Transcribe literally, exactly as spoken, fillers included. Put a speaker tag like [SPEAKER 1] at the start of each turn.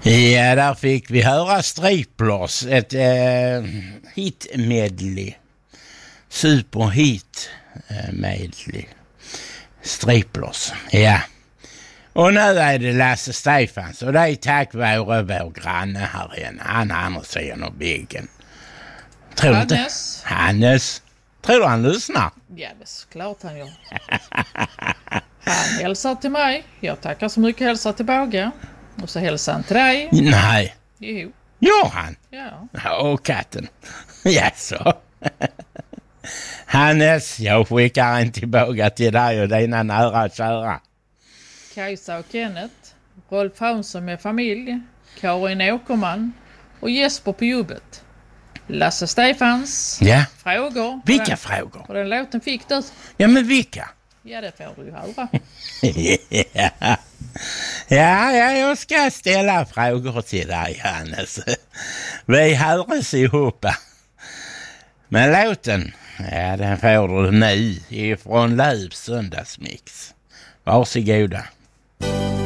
[SPEAKER 1] Ja, där fick vi höra Striplers, ett eh, hit-medley. Superhit eh, medley. Striplers, ja. Och nu är det Lasse Stefans och det är tack vare vår granne här igen. Han andra sidan av byggen. Tror du inte?
[SPEAKER 2] Hannes.
[SPEAKER 1] Hannes. Tror du han lyssnar?
[SPEAKER 2] Ja, det är klart han gör. Han hälsar till mig. Jag tackar så mycket, hälsar tillbaka. Och så hälsar han till dig.
[SPEAKER 1] Nej.
[SPEAKER 2] Jo.
[SPEAKER 1] Gör han?
[SPEAKER 2] Ja.
[SPEAKER 1] Och katten. Ja, så. Hannes, jag skickar en tillbaka till dig och dina nära kära.
[SPEAKER 2] Kajsa och Kenneth. Rolf Hansson med familj. Karin Åkerman. Och Jesper på jobbet. Lasse Stefans.
[SPEAKER 1] Ja.
[SPEAKER 2] Frågor.
[SPEAKER 1] Vilka
[SPEAKER 2] den,
[SPEAKER 1] frågor?
[SPEAKER 2] Och den låten fick du.
[SPEAKER 1] Ja, men vilka?
[SPEAKER 2] Ja, det får du ju höra.
[SPEAKER 1] ja. ja, ja, jag ska ställa frågor till dig, Hannes. Vi hörs ihop. Men låten, ja, den får du nu ifrån Löv söndagsmix. Varsågoda.